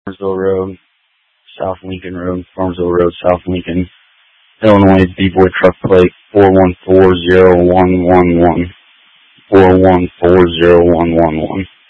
Farmersville Road, South Lincoln Road, Farmersville Road, South Lincoln, Illinois, B-Boy truck plate 4140111. 4140111.